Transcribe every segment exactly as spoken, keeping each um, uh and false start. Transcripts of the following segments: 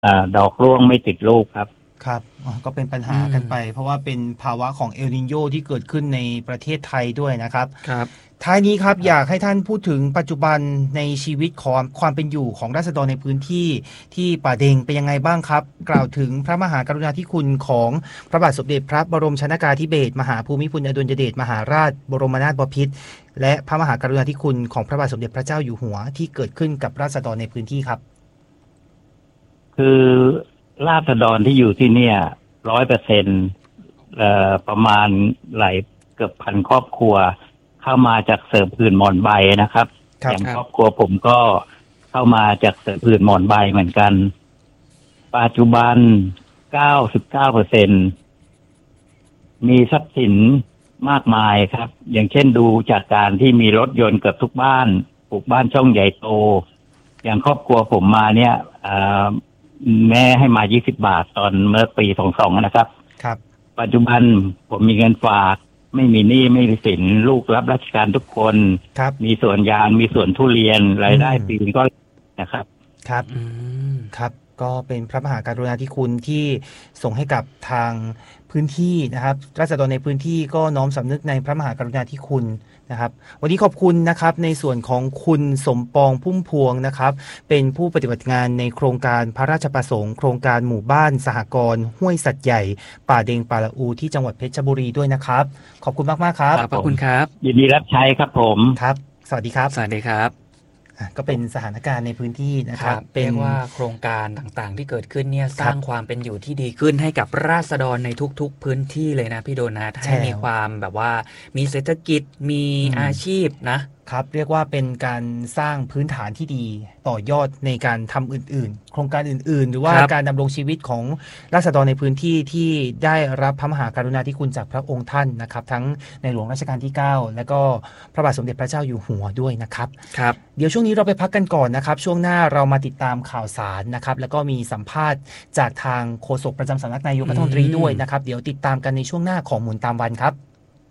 อ่าดอกร่วงไม่ติดลูกครับครับก็เป็นปัญหากันไปเพราะว่าเป็นภาวะของเอลนิโญที่เกิดขึ้นในประเทศไทยด้วยนะครับครับท้ายนี้ครับอยากให้ท่านพูดถึงปัจจุบันในชีวิตของความเป็นอยู่ของราษฎรในพื้นที่ที่ป่าเด็งเป็นยังไงบ้างครับกล่าวถึงพระมหากรุณาธิคุณของพระบาทสมเด็จพระบรมชนกาธิเบศรมหาภูมิพลอดุลยเดชมหาราชบรมนาถบพิตรและพระมหากรุณาธิคุณของพระบาทสมเด็จพระเจ้าอยู่หัวที่เกิดขึ้นกับราษฎรในพื้นที่ครับคือราษฎรที่อยู่ที่เนี่ยร้อยเปอร์เซ็นต์ประมาณหลายเกือบพันครอบครัวเข้ามาจากเสริมผื่นหมอนใบนะครับอย่างครอบครัวผมก็เข้ามาจากเสริมผื่นหมอนใบเหมือนกันปัจจุบัน เก้าสิบเก้าเปอร์เซ็นต์ มีทรัพย์สินมากมายครับอย่างเช่นดูจากการที่มีรถยนต์เกือบทุกบ้านปลูกบ้านช่องใหญ่โตอย่างครอบครัวผมมาเนี่ยแม่ให้มายี่สิบบาทตอนเมื่อปีสองสองนะครับครับปัจจุบันผมมีเงินฝากไม่มีหนี้ไม่มีสินลูกรับราชการทุกคนมีสวนยางมีสวนทุเรียนรายได้ปีนี้ก็นะครับครับครับก็เป็นพระมหากรุณาธิคุณที่ส่งให้กับทางพื้นที่นะครับราษฎรในพื้นที่ก็น้อมสำนึกในพระมหากรุณาธิคุณนะครับวันนี้ขอบคุณนะครับในส่วนของคุณสมปองพุ่มพวงนะครับเป็นผู้ปฏิบัติงานในโครงการพระราชประสงค์โครงการหมู่บ้านสหกรณ์ห้วยสัตว์ใหญ่ป่าเด็งป่าละอูที่จังหวัดเพชรบุรีด้วยนะครับขอบคุณมากมากครับขอบคุณครับยินดีรับใช้ครับผมครับสวัสดีครับสวัสดีครับก็เป็นสถานการณ์ในพื้นที่นะครับเรียกว่าโครงการต่างๆที่เกิดขึ้นเนี่ยสร้างความเป็นอยู่ที่ดีขึ้นให้กับราษฎรในทุกๆพื้นที่เลยนะพี่โดนัทให้มีความแบบว่ามีเศรษฐกิจมีอาชีพนะครับเรียกว่าเป็นการสร้างพื้นฐานที่ดีต่อยอดในการทำอื่นๆโครงการอื่นๆหรือว่าการดำรงชีวิตของราษฎรในพื้นที่ที่ได้รับพระมหากรุณาธิคุณจากพระองค์ท่านนะครับทั้งในหลวงรัชกาลที่เก้าและก็พระบาทสมเด็จพระเจ้าอยู่หัวด้วยนะครับครับเดี๋ยวช่วงนี้เราไปพักกันก่อนนะครับช่วงหน้าเรามาติดตามข่าวสารนะครับแล้วก็มีสัมภาษณ์จากทางโฆษกประจำสำนักนายกรัฐมนตรีด้วยนะครับเดี๋ยวติดตามกันในช่วงหน้าของหมุนตามวันครับ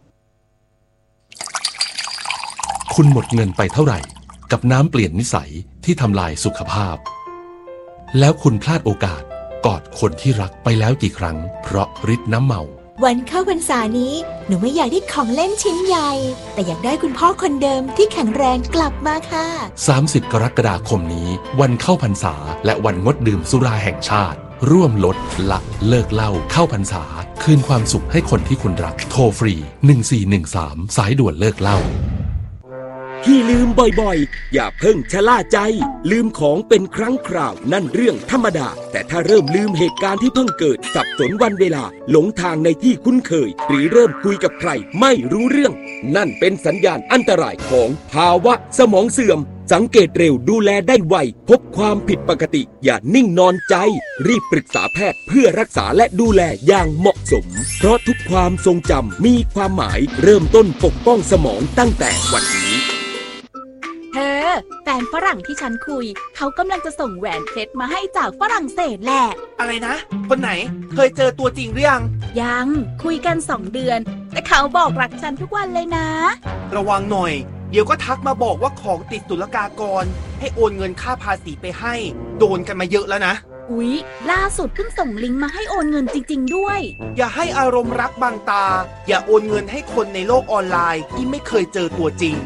คุณหมดเงินไปเท่าไหร่กับน้ำเปลี่ยนนิสัยที่ทำลายสุขภาพแล้วคุณพลาดโอกาสกอดคนที่รักไปแล้วกี่ครั้งเพราะฤทธิ์น้ำเมาวันเข้าพรรษานี้หนูไม่อยากได้ของเล่นชิ้นใหญ่แต่อยากได้คุณพ่อคนเดิมที่แข็งแรงกลับมาค่ะสามสิบกรกฎาคมนี้วันเข้าพรรษาและวันงดดื่มสุราแห่งชาติร่วมลดละเลิกเหล้าเข้าพรรษาคืนความสุขให้คนที่คุณรักโทรฟรีหนึ่งสี่หนึ่งสามสายด่วนเลิกเหล้าที่ลืมบ่อยๆอย่าเพิ่งชะล่าใจลืมของเป็นครั้งคราวนั่นเรื่องธรรมดาแต่ถ้าเริ่มลืมเหตุการณ์ที่เพิ่งเกิดสับสนวันเวลาหลงทางในที่คุ้นเคยหรือเริ่มคุยกับใครไม่รู้เรื่องนั่นเป็นสัญญาณอันตรายของภาวะสมองเสื่อมสังเกตเร็วดูแลได้ไวพบความผิดปกติอย่านิ่งนอนใจรีบปรึกษาแพทย์เพื่อรักษาและดูแลอย่างเหมาะสมเพราะทุกความทรงจำมีความหมายเริ่มต้นปกป้องสมองตั้งแต่วันนี้เธอแฟนฝรั่งที่ฉันคุยเขากำลังจะส่งแหวนเพชรมาให้จากฝรั่งเศสแหละอะไรนะคนไหนเคยเจอตัวจริงหรือยังยังคุยกันสองเดือนแต่เขาบอกรักฉันทุกวันเลยนะระวังหน่อยเดี๋ยวก็ทักมาบอกว่าของติดศุลกากรให้โอนเงินค่าภาษีไปให้โดนกันมาเยอะแล้วนะอุ๊ยล่าสุดเพิ่งส่งลิงก์มาให้โอนเงินจริงๆด้วยอย่าให้อารมณ์รักบังตาอย่าโอนเงินให้คนในโลกออนไลน์ที่ไม่เคยเจอตัวจริง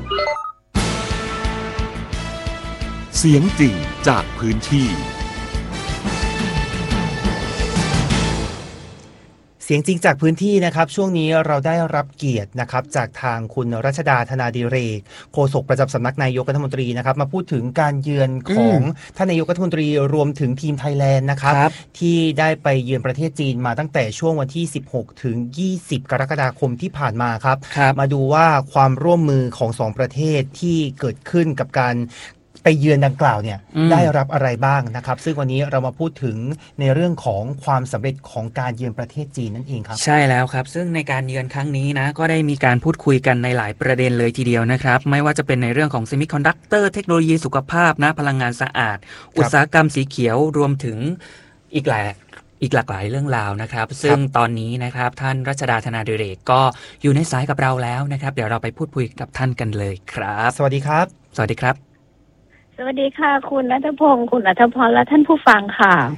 เสียงจริงจากพื้นที่เสียงจริงจากพื้นที่นะครับช่วงนี้เราได้รับเกียรตินะครับจากทางคุณรัชดาธนาดิเรกโฆษกประจำสำนักนายกรัฐมนตรีนะครับมาพูดถึงการเยือนของท่านนายกรัฐมนตรีรวมถึงทีมไทยแลนด์นะครับที่ได้ไปเยือนประเทศจีนมาตั้งแต่ช่วงวันที่สิบหกถึงยี่สิบกรกฎาคมที่ผ่านมาครับมาดูว่าความร่วมมือของสองประเทศที่เกิดขึ้นกับการไปเยือนดังกล่าวเนี่ยได้รับอะไรบ้างนะครับซึ่งวันนี้เรามาพูดถึงในเรื่องของความสำเร็จของการเยือนประเทศจีนนั่นเองครับใช่แล้วครับซึ่งในการเยือนครั้งนี้นะก็ได้มีการพูดคุยกันในหลายประเด็นเลยทีเดียวนะครับไม่ว่าจะเป็นในเรื่องของเซมิคอนดักเตอร์เทคโนโลยีสุขภาพนะพลังงานสะอาดอุตสาหกรรมสีเขียวรวมถึงอีกหลายอีกหลากหลายเรื่องราวนะครับซึ่งตอนนี้นะครับท่านรัชดาธนาดิเรกก็อยู่ในสายกับเราแล้วนะครับเดี๋ยวเราไปพูดคุยกับท่านกันเลยครับสวัสดีครับสวัสดีครับสวัสดีค่ะคุณณัฐพงศ์คุณอัธพรและท่านผู้ฟังค่ะ